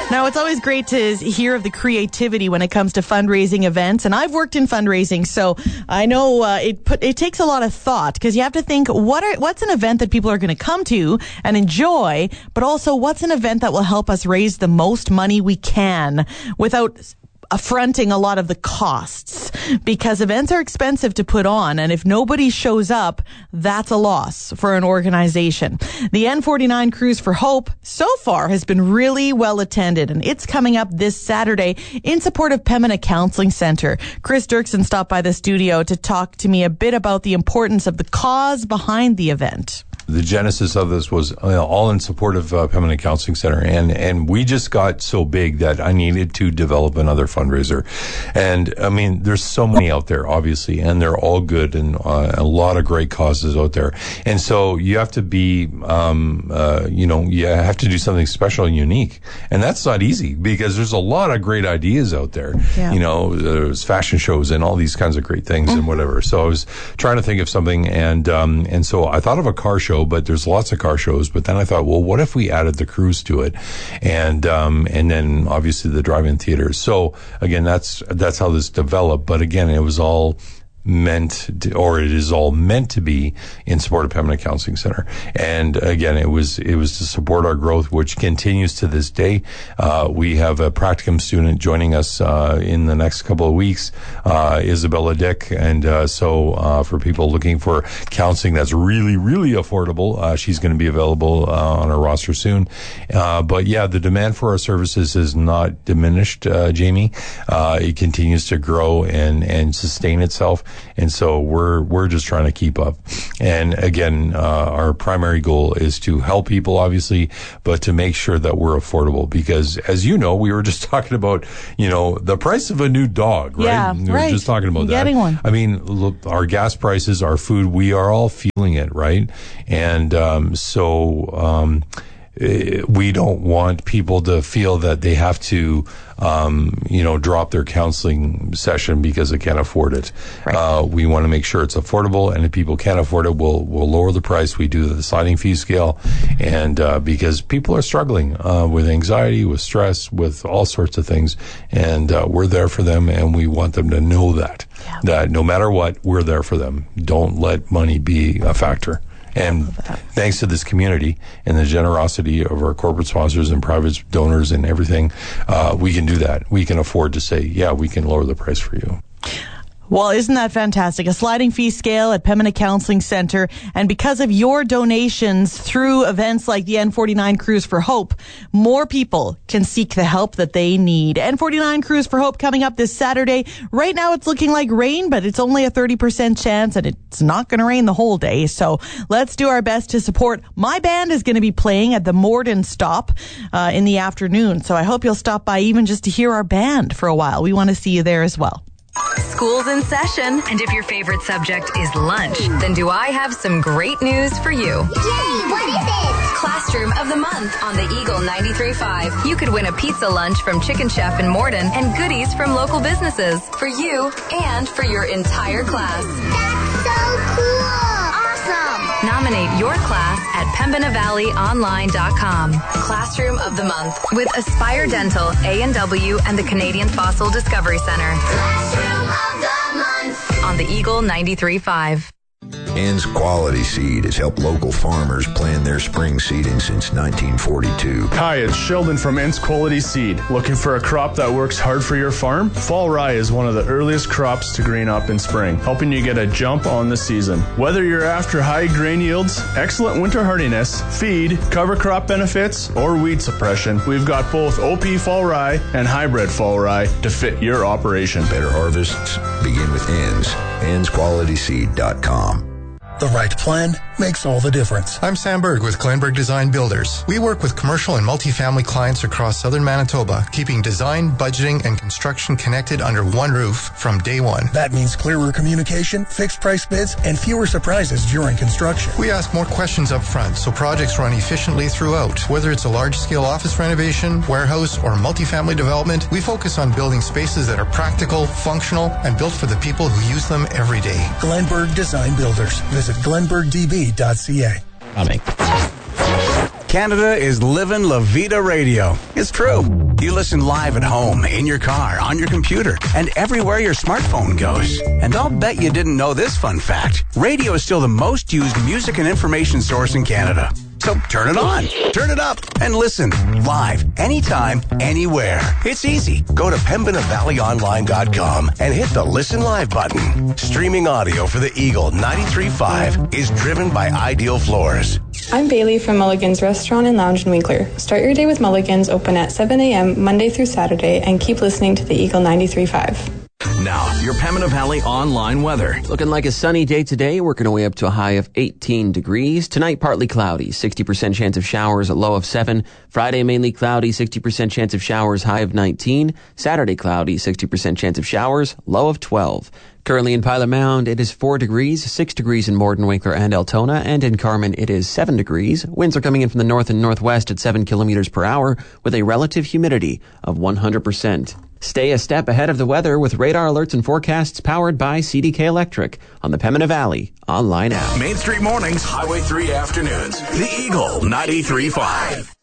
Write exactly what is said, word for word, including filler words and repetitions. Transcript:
Now, it's always great to hear of the creativity when it comes to fundraising events, and I've worked in fundraising, so I know uh, it put, it takes a lot of thought, because you have to think, what are what's an event that people are going to come to and enjoy, but also what's an event that will help us raise the most money we can without affronting a lot of the costs, because events are expensive to put on, and if nobody shows up, that's a loss for an organization. The N forty-nine Cruise for Hope so far has been really well attended, and it's coming up this Saturday in support of Pembina Counseling Centre. Chris Dirksen stopped by the studio to talk to me a bit about the importance of the cause behind the event. The genesis of this was uh, all in support of uh, Pembina Counseling Centre, and and we just got so big that I needed to develop another fundraiser. And I mean, there's so many out there, obviously, and they're all good, and uh, a lot of great causes out there. And so you have to be, um, uh, you know, you have to do something special and unique, and that's not easy because there's a lot of great ideas out there. Yeah. You know, there's fashion shows and all these kinds of great things mm-hmm. and whatever. So I was trying to think of something, and um, and so I thought of a car show. But there's lots of car shows. But then I thought, well, what if we added the cruise to it, and um, and then obviously the drive-in theaters. So again, that's that's how this developed. But again, it was all meant to, or it is all meant to be in support of Pembina Counseling Centre. And again, it was it was to support our growth, which continues to this day. Uh, we have a practicum student joining us uh, in the next couple of weeks, uh, Isabella Dick. And uh, so uh, for people looking for counseling that's really, really affordable, uh, she's going to be available uh, on our roster soon. Uh, but yeah, the demand for our services is not diminished, uh, Jamie. Uh, it continues to grow and, and sustain itself. And so we're we're just trying to keep up. And again, uh, our primary goal is to help people, obviously, but to make sure that we're affordable. Because as you know, we were just talking about, you know, the price of a new dog, right? Yeah, we were right. just talking about Getting that. one. I mean, look, our gas prices, our food, we are all feeling it, right? And um, so um, we don't want people to feel that they have to Um, you know, drop their counseling session because they can't afford it. Right. Uh, we want to make sure it's affordable, and if people can't afford it, we'll, we'll lower the price. We do the sliding fee scale, and, uh, because people are struggling, uh, with anxiety, with stress, with all sorts of things, and, uh, we're there for them, and we want them to know that, yeah. that no matter what, we're there for them. Don't let money be a factor. And thanks to this community and the generosity of our corporate sponsors and private donors and everything, uh, we can do that. We can afford to say, yeah, we can lower the price for you. Well, isn't that fantastic? A sliding fee scale at Pembina Counseling Centre. And because of your donations through events like the N forty-nine Cruise for Hope, more people can seek the help that they need. N forty-nine Cruise for Hope coming up this Saturday. Right now it's looking like rain, but it's only a thirty percent chance, and it's not going to rain the whole day. So let's do our best to support. My band is going to be playing at the Morden Stop uh, in the afternoon. So I hope you'll stop by even just to hear our band for a while. We want to see you there as well. School's in session, and if your favorite subject is lunch, then do I have some great news for you. Yay! What is it? Classroom of the Month on the Eagle ninety-three point five. You could win a pizza lunch from Chicken Chef in Morden and goodies from local businesses for you and for your entire class. That's so cool! Awesome! Nominate your class at pembina valley online dot com. Classroom of the Month with Aspire Dental, A and W, and the Canadian Fossil Discovery Center. Classroom of the Month on the Eagle ninety-three point five. Ends Quality Seed has helped local farmers plan their spring seeding since nineteen forty-two. Hi, it's Sheldon from Ends Quality Seed. Looking for a crop that works hard for your farm? Fall rye is one of the earliest crops to green up in spring, helping you get a jump on the season. Whether you're after high grain yields, excellent winter hardiness, feed, cover crop benefits, or weed suppression, we've got both O P Fall Rye and hybrid Fall Rye to fit your operation. Better harvests begin with Ends. ends quality seed dot com. The right plan makes all the difference. I'm Sam Berg with Glenberg Design Builders. We work with commercial and multifamily clients across southern Manitoba, keeping design, budgeting, and construction connected under one roof from day one. That means clearer communication, fixed price bids, and fewer surprises during construction. We ask more questions up front so projects run efficiently throughout. Whether it's a large-scale office renovation, warehouse, or multifamily development, we focus on building spaces that are practical, functional, and built for the people who use them every day. Glenberg Design Builders. Visit glenberg d b dot c a. Coming. Canada is living La Vida Radio. It's true. You listen live at home, in your car, on your computer, and everywhere your smartphone goes. And I'll bet you didn't know this fun fact. Radio is still the most used music and information source in Canada. So turn it on, turn it up, and listen live, anytime, anywhere. It's easy. Go to pembina valley online dot com and hit the Listen Live button. Streaming audio for the Eagle ninety-three point five is driven by Ideal Floors. I'm Bailey from Mulligan's Restaurant and Lounge in Winkler. Start your day with Mulligan's, open at seven a.m. Monday through Saturday, and keep listening to the Eagle ninety-three point five. Now, your Pembina Valley online weather. Looking like a sunny day today, working our way up to a high of eighteen degrees. Tonight, partly cloudy, sixty percent chance of showers, a low of seven. Friday, mainly cloudy, sixty percent chance of showers, high of nineteen. Saturday, cloudy, sixty percent chance of showers, low of twelve. Currently in Pilot Mound, it is four degrees, six degrees in Morden, Winkler, and Altona, and in Carman, it is seven degrees. Winds are coming in from the north and northwest at seven kilometers per hour with a relative humidity of one hundred percent. Stay a step ahead of the weather with radar alerts and forecasts powered by C D K Electric on the Pembina Valley online app. Main Street Mornings, Highway three Afternoons. The Eagle ninety-three point five.